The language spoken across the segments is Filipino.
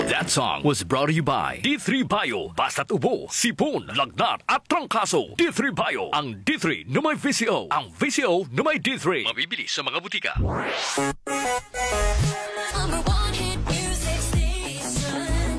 That song was brought to you by D3 Bio. Basta't ubo, sipon, lagnat at trangkaso. D3 Bio. Ang D3 na may VCO. Ang VCO na may D3. Mabibili sa mga butika. Number one hit music station.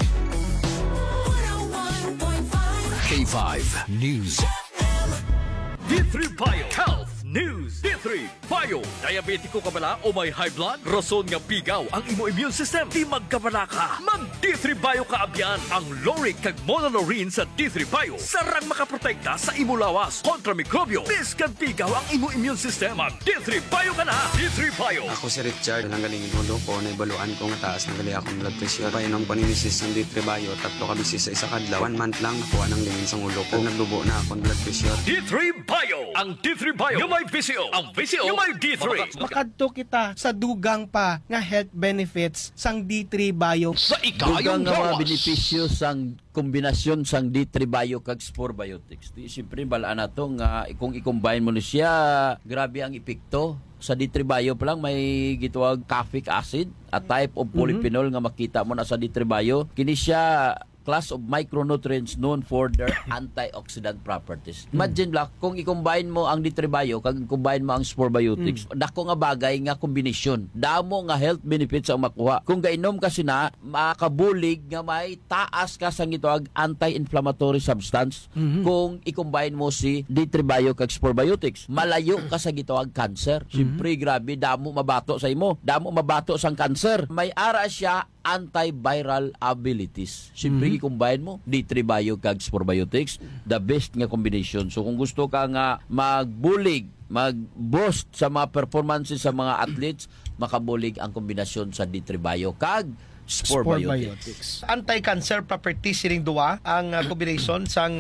101.5 K5 News. D3 Bio Health News. D3 Bio. Diabetiko ka bala o may high blood? Rason nga pigaw ang imo immune system. Di magkabala ka. Mag D3 Bio ka abyan. Ang Loric kag Monolaurin sa D3 Bio. Sarang makaprotekta sa imo lawas kontra mikrobyo. Biskan pigaw ang imo immune system. Mag D3 Bio ka na. D3 Bio. Ako si Richard, nanggalingin ulo ko, naibaluan ko nga taas, nanggali akong blood pressure. Painom ko ni Mrs. ng D3 Bio, 3 ka bisis sa isa kadlaw. 1 month lang, nakuha ng lingin sa ulo ko. Naglubo na akong blood pressure. D3 Bio. Ang D3 Bio. Yung may VCO. Ang VCO. Yung may D3. Makadto kita sa dugang pa nga health benefits sang D3 Bio. Sa Dugang ikayong nga mga gawas. benepisyo sang kombinasyon sang D3 Bio kag Spore Biotics. Di siyempre balaan nato nga kung i-combine mo ni siya, grabe ang epekto. Sa D3 Bio pa lang may gituwag caffeic acid, a type of polyphenol nga makita mo na sa D3 Bio. Kini siya class of micronutrients known for their antioxidant properties. Imagine lang, kung i-combine mo ang D3 Bio, kag i-combine mo ang Spore Biotics, dako nga bagay nga kombinasyon. Damo nga health benefits ang makuha. Kung gainom kasi na, makabulig nga may taas ka sang itoag anti-inflammatory substance kung i-combine mo si D3 Bio kag Spore Biotics. Malayo ka sa gitoag cancer. Siyempre, grabe, damo mabato sa imo. Damo mabato sang cancer. May ara siya antiviral abilities. Siyempre, i-combine mo D3 Bio kag Spore Biotics, the best nga combination. So kung gusto ka nga magbulig, mag-boost sa mga performances sa mga athletes, makabulig ang kombinasyon sa D3 Bio kag Spore Biotics. Anti-cancer properties sining duwa ang combination sang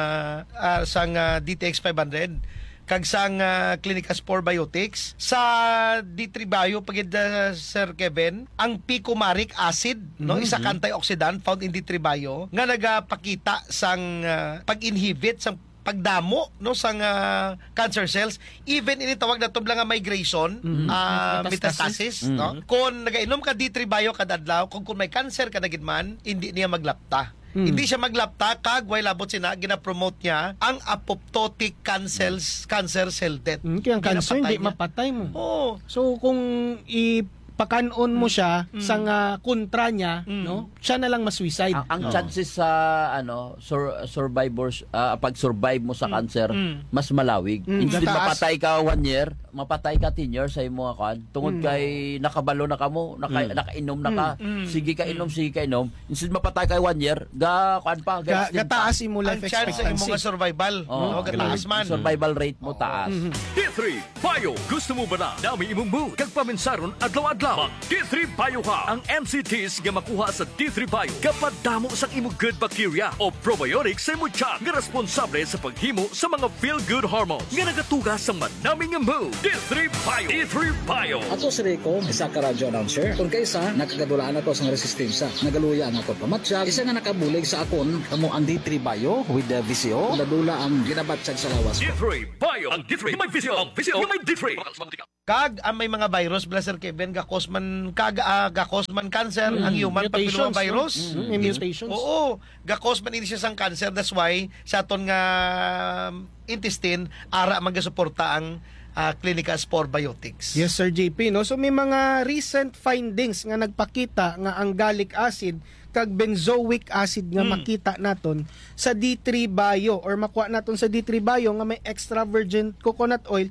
DTX 500 kag sang Clinica Spore Biotics sa D3 Bio pagid Sir Kevin ang picomaric acid no isa ka antioxidant found in D3 Bio nga nagapakita sang pag-inhibit sang pagdamo no sang cancer cells even ini tawag na tublang nga migration metastasis no kung nagainom ka D3 Bio kada adlaw kung may cancer ka na gid man hindi niya maglapta. Hindi siya maglapta kag way labot sina gina-promote niya ang apoptotic cancer cell death. Kaya ang cancer hindi Ginapatay niya. mapatay mo. Oo. So kung ipakanon mo siya sa kontra niya, no? Siya na lang ma-suicide. Ang chances sa survivors pag-survive mo sa cancer mas malawig. Instead Mataas. mapatay ka 1 year, mapatay ka 10 years sa imo kan. Tungod kay nakabalo na kamo, nakainom na ka. Sige ka inom. Instead mapatay ka 1 year, kuan pa, Gataas imo Ang life chance sa imong expectancy. survival no gataas man. Survival rate mo taas. D3 Bio. Gusto mo ba na dami imong mood kag paminsaron adlaw-adlaw? Mag D3 Bio ka. Ang MCTs nga makuha sa D3 Bio kapag damo sang imong good bacteria o probiotics sa imong tiyan nga responsable sa paghimo sa mga feel-good hormones nga nagatugas sa manaming nga mood. D3 Bio. D3 Bio. Ato si Rico, isa ka radio announcer. Kung kaysa, nakagadulaan ako sa resistensya. Nagaluya ang ako pamatsyag. Isa nga nakabulig sa akon, kamo ang D3 Bio with the VCO. Dula ang ginabatsyag sa lawas. D3 Bio. Ang D3 yung may VCO. Ang VCO yung may D3. Kag ang may mga virus Sir Kevin gakosman cancer ang human Mutations, papillomavirus. no? May mutations. Oo, gakosman ini siya sang cancer. That's why sa aton nga intestine ara magasuporta ang Clinica Spore Biotics. Yes, Sir JP, no? So may mga recent findings nga nagpakita nga ang gallic acid kag benzoic acid nga makita naton sa D3 Bio or makuha naton sa D3 Bio nga may extra virgin coconut oil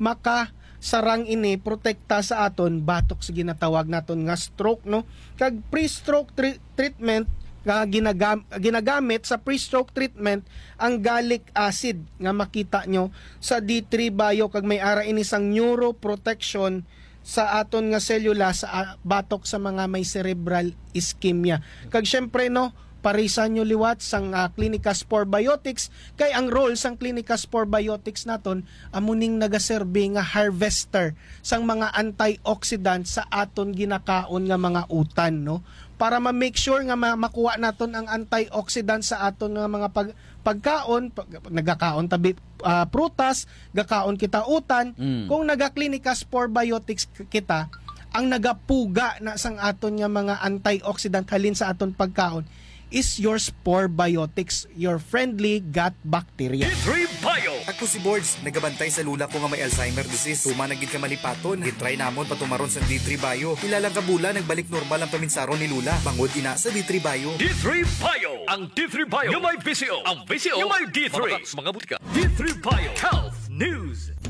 sarang ini protekta sa aton batok sa ginatawag naton nga stroke, no? Kag pre-stroke treatment nga ginagamit sa pre-stroke treatment ang gallic acid nga makita nyo sa D3 Bio kag may ara ini sang neuroprotection sa aton nga selula sa batok sa mga may cerebral ischemia. Kag syempre no, parisan nyo liwat sang Clinica Spore Biotics kay ang role sang Clinica Spore Biotics naton amuning nagaserbe nga harvester sang mga antioxidant sa aton ginakaon nga mga utan, no, para ma-make sure nga makuha naton ang antioxidant sa aton nga mga pagkaon, nagakaon tabi prutas, gakaon kita utan. Kung naga Clinica Spore Biotics kita, ang nagapuga na sang aton nga mga antioxidant halin sa aton pagkaon is your Spore Biotics, your friendly gut bacteria. D3 Bio. Ako si Boards, nagabantay sa lula ko nga may Alzheimer disease. Tuma nagid ka malipaton, gitry namon patumaron sa D3 Bio. Ilang kabula nagbalik normal ang paminsaron ni lula. Bangod ina sa D3 Bio. D3 Bio. Ang D3 Bio yung may VCO. Ang VCO yung may D3. Mga butika. D3 Bio Health News.